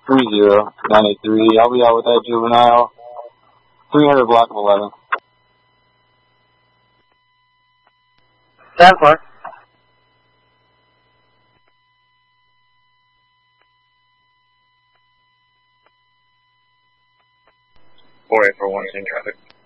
30-983. I'll be out with that juvenile. 300 block of 11. 10-4. For 1 seeing traffic.